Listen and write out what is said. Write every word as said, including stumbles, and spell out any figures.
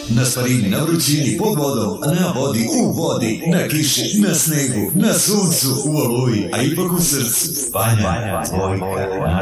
Na sparini, na vrućini, pod vodom, na vodi, u vodi, na kiši, na snegu, na suncu, u oluji, a ipak u srcu. Vanja, Vanja, Vojka,